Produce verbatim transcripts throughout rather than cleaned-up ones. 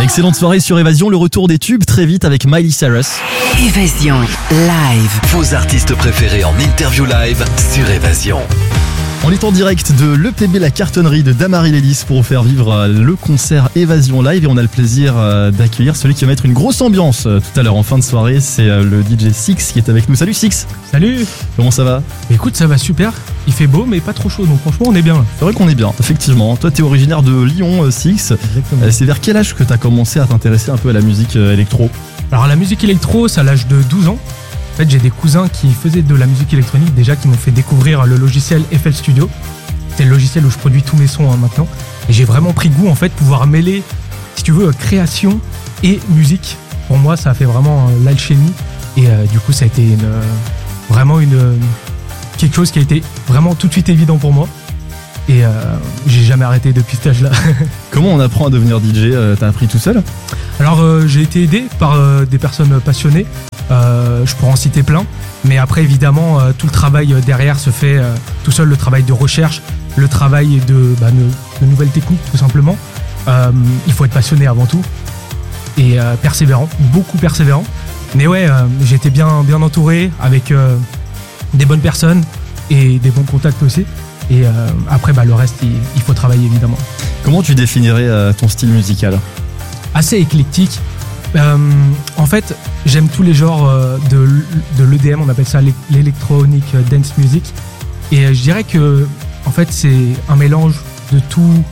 Excellente soirée sur Évasion, le retour des tubes très vite avec Miley Cyrus. Évasion live. Vos artistes préférés en interview live sur Évasion. On est en direct de l'E P B La Cartonnerie de Damary Lélis pour vous faire vivre le concert Évasion Live et on a le plaisir d'accueillir celui qui va mettre une grosse ambiance tout à l'heure en fin de soirée. C'est le D J Six qui est avec nous. Salut Six. Salut. Comment ça va? Écoute, ça va super. Il fait beau mais pas trop chaud, donc franchement on est bien là. C'est vrai qu'on est bien, effectivement. Toi t'es originaire de Lyon, Six. Exactement. C'est vers quel âge que t'as commencé à t'intéresser un peu à la musique électro? Alors la musique électro, c'est à l'âge de douze ans. En fait, j'ai des cousins qui faisaient de la musique électronique déjà, qui m'ont fait découvrir le logiciel F L Studio. C'est le logiciel où je produis tous mes sons hein, maintenant. Et j'ai vraiment pris goût en fait pouvoir mêler, si tu veux, création et musique. Pour moi, ça a fait vraiment euh, l'alchimie. Et euh, du coup, ça a été une, euh, vraiment une, euh, quelque chose qui a été vraiment tout de suite évident pour moi. Et euh, j'ai jamais arrêté depuis cet âge-là. Comment on apprend à devenir D J? T'as appris tout seul? Alors euh, j'ai été aidé par euh, des personnes passionnées. Euh, je pourrais en citer plein, mais après évidemment euh, tout le travail derrière se fait euh, tout seul, le travail de recherche, le travail de, bah, de, de nouvelles techniques tout simplement. Euh, il faut être passionné avant tout et euh, persévérant, beaucoup persévérant. Mais ouais, euh, j'ai été bien, bien entouré avec euh, des bonnes personnes et des bons contacts aussi. Et euh, après bah, le reste il, il faut travailler évidemment. Comment tu définirais euh, ton style musical? Assez éclectique. Euh, en fait, j'aime tous les genres euh, de, de l'E D M, on appelle ça l'electronic dance music. Et euh, je dirais que en fait, c'est un mélange de tout,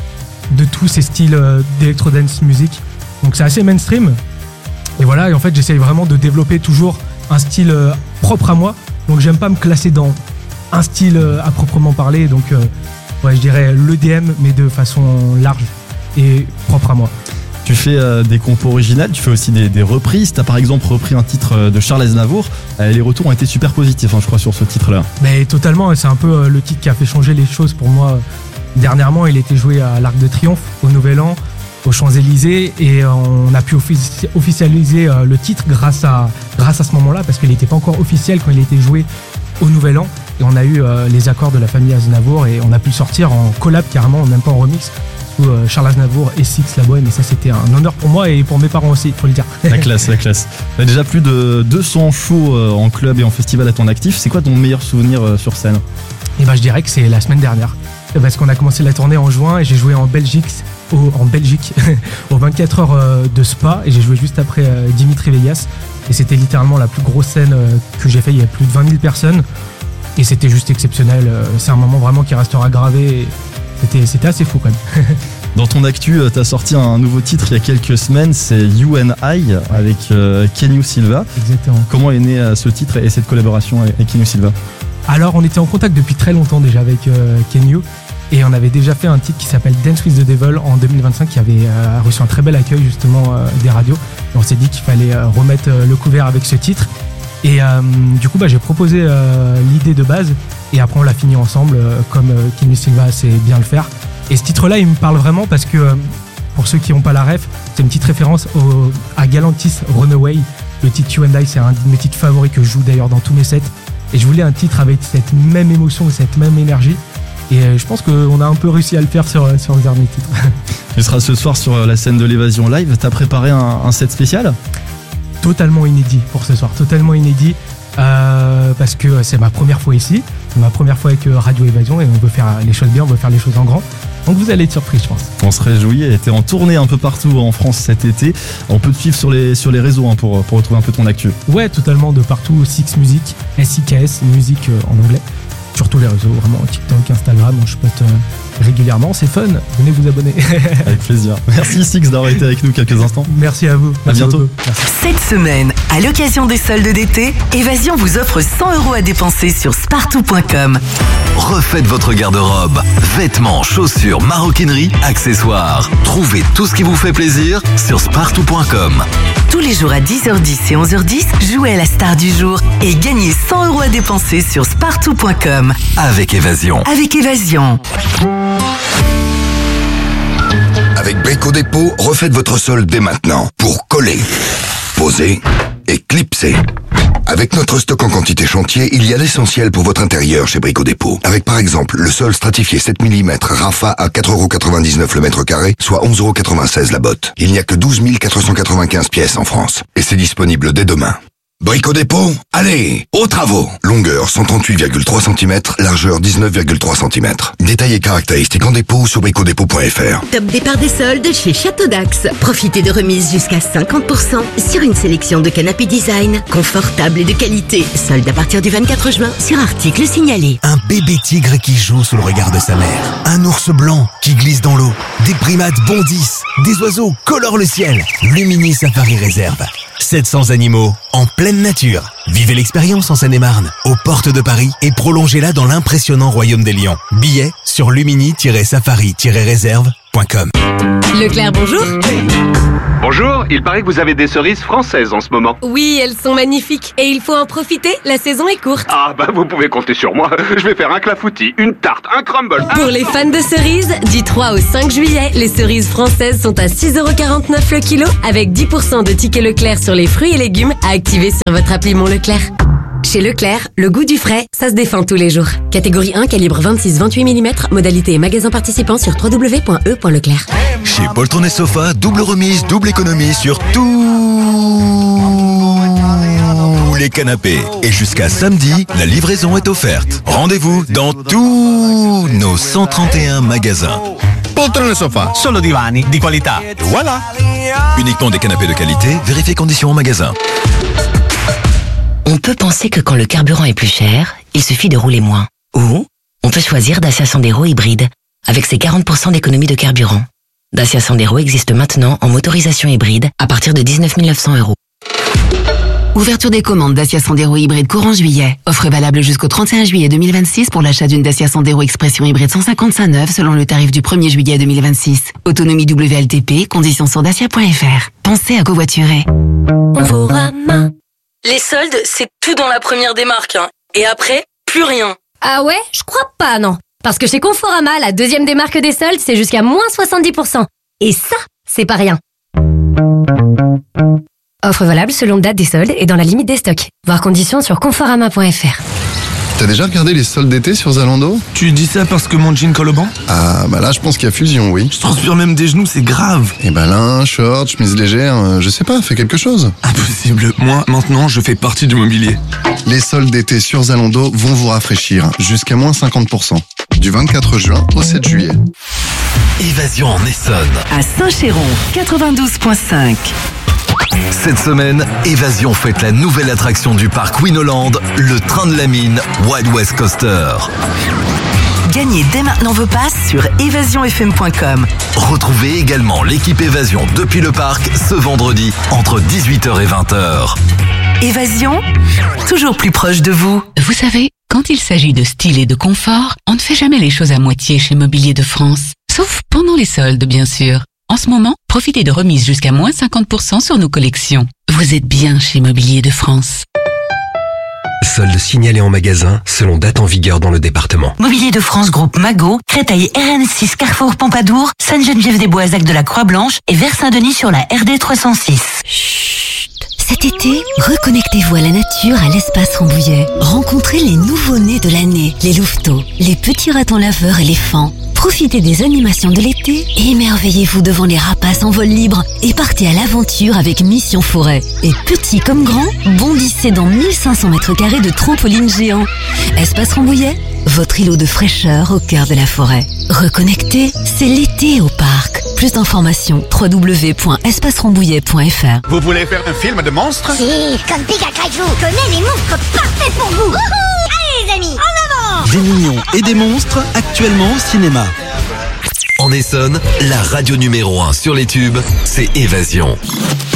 de tous ces styles euh, d'électro dance music. Donc c'est assez mainstream. Et voilà, et en fait, j'essaye vraiment de développer toujours un style euh, propre à moi. Donc j'aime pas me classer dans un style euh, à proprement parler. Donc euh, ouais, je dirais l'E D M, mais de façon large et propre à moi. Tu fais euh, des compos originales, tu fais aussi des, des reprises. Tu as par exemple repris un titre euh, de Charles Aznavour. Euh, les retours ont été super positifs, hein, je crois, sur ce titre-là. Mais totalement, c'est un peu euh, le titre qui a fait changer les choses pour moi. Dernièrement, il était joué à l'Arc de Triomphe, au Nouvel An, aux Champs-Élysées. Et euh, on a pu offici- officialiser euh, le titre grâce à, grâce à ce moment-là, parce qu'il n'était pas encore officiel quand il était joué au Nouvel An. Et on a eu euh, les accords de la famille Aznavour et on a pu le sortir en collab carrément, même pas en remix. Charles Aznavour et Six la Bohème, et ça c'était un honneur pour moi et pour mes parents aussi, il faut le dire. La classe, la classe. T'as déjà plus de deux cents shows en club et en festival à ton actif. C'est quoi ton meilleur souvenir sur scène? Et ben je dirais que c'est la semaine dernière, parce qu'on a commencé la tournée en juin et j'ai joué en Belgique, au, en Belgique aux vingt-quatre heures de Spa, et j'ai joué juste après Dimitri Vegas, et c'était littéralement la plus grosse scène que j'ai fait. Il y a plus de vingt mille personnes et c'était juste exceptionnel. C'est un moment vraiment qui restera gravé. Et C'était, c'était assez fou quand même. Dans ton actu, tu as sorti un nouveau titre il y a quelques semaines, c'est You and I avec euh, Kenyu Silva. Exactement. Comment est né euh, ce titre et cette collaboration avec, avec Kenyu Silva? Alors on était en contact depuis très longtemps déjà avec euh, Kenyu, et on avait déjà fait un titre qui s'appelle Dance with the Devil en deux mille vingt-cinq qui avait euh, reçu un très bel accueil justement euh, des radios. Et on s'est dit qu'il fallait euh, remettre euh, le couvert avec ce titre. Et euh, du coup bah, j'ai proposé euh, l'idée de base et après on l'a fini ensemble euh, comme euh, Kenyu Silva sait bien le faire. Et ce titre-là il me parle vraiment parce que euh, pour ceux qui n'ont pas la ref, c'est une petite référence au, à Galantis Runaway. Le titre You and I, c'est un de mes titres favoris que je joue d'ailleurs dans tous mes sets. Et je voulais un titre avec cette même émotion et cette même énergie. Et euh, je pense qu'on a un peu réussi à le faire sur, sur le dernier titre. Tu seras ce soir sur la scène de l'Évasion Live. T'as préparé un, un set spécial? Totalement inédit pour ce soir, totalement inédit. Euh, parce que c'est ma première fois ici, c'est ma première fois avec Radio Évasion et on veut faire les choses bien, on veut faire les choses en grand. Donc vous allez être surpris, je pense. On se réjouit, t'es en tournée un peu partout en France cet été. On peut te suivre sur les, sur les réseaux hein, pour, pour retrouver un peu ton actu. Ouais, totalement, de partout. Six Music, S I K S, musique euh, en anglais. Sur tous les réseaux, vraiment, TikTok, Instagram, je poste euh, régulièrement, c'est fun, venez vous abonner. Avec plaisir. Merci Six d'avoir été avec nous quelques instants. Merci à vous. À bientôt. Merci. Cette semaine, à l'occasion des soldes d'été, Évasion vous offre cent euros à dépenser sur spartou point com. Refaites votre garde-robe. Vêtements, chaussures, maroquinerie, accessoires. Trouvez tout ce qui vous fait plaisir sur spartou point com. Tous les jours à dix heures dix et onze heures dix, jouez à la star du jour et gagnez cent euros à dépenser sur spartou point com. Avec Évasion. Avec Évasion. Avec Brico Dépôt, refaites votre solde dès maintenant pour coller, pour composé, éclipsé. Avec notre stock en quantité chantier, il y a l'essentiel pour votre intérieur chez Brico Dépôt. Avec par exemple le sol stratifié sept millimètres Rafa à quatre euros quatre-vingt-dix-neuf le mètre carré, soit onze euros quatre-vingt-seize la botte. Il n'y a que douze mille quatre cent quatre-vingt-quinze pièces en France. Et c'est disponible dès demain. Brico Dépôt, allez, aux travaux. Longueur cent trente-huit virgule trois centimètres, largeur dix-neuf virgule trois centimètres. Détails et caractéristiques en dépôt sur brico dépôt point f r. Top départ des soldes chez Château d'Axe. Profitez de remises jusqu'à cinquante pour cent sur une sélection de canapés design, confortables et de qualité. Soldes à partir du vingt-quatre juin sur articles signalés. Un bébé tigre qui joue sous le regard de sa mère. Un ours blanc qui glisse dans l'eau. Des primates bondissent. Des oiseaux colorent le ciel. Lumini Safari Réserve. sept cents animaux en pleine nature. Vivez l'expérience en Seine-et-Marne, aux portes de Paris, et prolongez-la dans l'impressionnant royaume des lions. Billets sur lumini safari réserve point com. Leclerc, bonjour. Bonjour, il paraît que vous avez des cerises françaises en ce moment. Oui, elles sont magnifiques et il faut en profiter, la saison est courte. Ah bah vous pouvez compter sur moi, je vais faire un clafoutis, une tarte, un crumble. Pour les fans de cerises, du trois au cinq juillet, les cerises françaises sont à six euros quarante-neuf le kilo, avec dix pour cent de tickets Leclerc sur les fruits et légumes à activer sur votre appli Mon Leclerc. Chez Leclerc, le goût du frais, ça se défend tous les jours. Catégorie un, calibre vingt-six vingt-huit millimètres, modalité et magasin participant sur w w w point e point leclerc. Chez Poltron et Sofa, double remise, double économie sur tous les canapés. Et jusqu'à samedi, la livraison est offerte. Rendez-vous dans tous nos cent trente et un magasins. Poltron et Sofa, solo divani di qualità. Et voilà. Uniquement des canapés de qualité, vérifiez conditions en magasin. On peut penser que quand le carburant est plus cher, il suffit de rouler moins. Ou on peut choisir Dacia Sandero hybride, avec ses quarante pour cent d'économie de carburant. Dacia Sandero existe maintenant en motorisation hybride à partir de dix-neuf mille neuf cents euros. Ouverture des commandes Dacia Sandero hybride courant juillet. Offre valable jusqu'au trente et un juillet deux mille vingt-six pour l'achat d'une Dacia Sandero Expression hybride cent cinquante-cinq neuf selon le tarif du premier juillet deux mille vingt-six. Autonomie W L T P, conditions sur dacia point f r. Pensez à covoiturer. Conforama. Les soldes, c'est tout dans la première des marques. Hein. Et après, plus rien. Ah ouais? Je crois pas, non. Parce que chez Conforama, la deuxième des marques des soldes, c'est jusqu'à moins soixante-dix pour cent. Et ça, c'est pas rien. Offre valable selon date des soldes et dans la limite des stocks. Voir conditions sur conforama point f r. T'as déjà regardé les soldes d'été sur Zalando? Tu dis ça parce que mon jean colle au banc? Ah bah là je pense qu'il y a fusion, oui. Je transpire même des genoux, c'est grave. Et bah là, short, chemise légère, euh, je sais pas, fais quelque chose. Impossible, moi maintenant je fais partie du mobilier. Les soldes d'été sur Zalando vont vous rafraîchir, jusqu'à moins cinquante pour cent. Du vingt-quatre juin au sept juillet. Évasion en Essonne. À Saint-Chéron, quatre-vingt-douze virgule cinq. Cette semaine, Évasion fête la nouvelle attraction du parc Winoland, le train de la mine Wild West Coaster. Gagnez dès maintenant vos passes sur évasion f m point com. Retrouvez également l'équipe Évasion depuis le parc ce vendredi entre dix-huit heures et vingt heures. Évasion, toujours plus proche de vous. Vous savez, quand il s'agit de style et de confort, on ne fait jamais les choses à moitié chez Mobilier de France. Sauf pendant les soldes, bien sûr. En ce moment, profitez de remises jusqu'à moins cinquante pour cent sur nos collections. Vous êtes bien chez Mobilier de France. Soldes signalés en magasin selon date en vigueur dans le département. Mobilier de France Groupe Magot, Créteil R N six Carrefour Pompadour, Sainte-Geneviève-des-Bois Zac de la Croix-Blanche et Vers-Saint-Denis sur la R D trois cent six. Chut. Cet été, reconnectez-vous à la nature à l'espace Rambouillet. Rencontrez les nouveaux-nés de l'année, les louveteaux, les petits ratons laveurs éléphants. Profitez des animations de l'été et émerveillez-vous devant les rapaces en vol libre et partez à l'aventure avec Mission Forêt. Et petits comme grands, bondissez dans mille cinq cents mètres carrés de trampoline géant. Espace Rambouillet, votre îlot de fraîcheur au cœur de la forêt. Reconnecté, c'est l'été au parc. Plus d'informations, w w w point espace rambouillet point f r. Vous voulez faire un film de monstres? Si, comme Pika Kaiju, connais les monstres parfaits pour vous. Wouhou! Allez les amis, en avant! Des mignons et des monstres, actuellement au cinéma. En Essonne, la radio numéro un sur les tubes, c'est Évasion.